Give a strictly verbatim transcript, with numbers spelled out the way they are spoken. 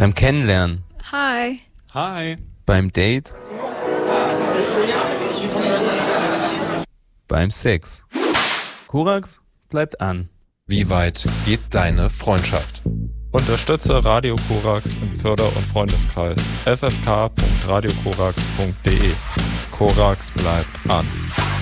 Beim Kennenlernen. Hi. Hi. Beim Date. Beim Sex. Korax bleibt an. Wie weit geht deine Freundschaft? Unterstütze Radio Korax im Förder- und Freundeskreis. f f k punkt radio korax punkt d e. Korax bleibt an.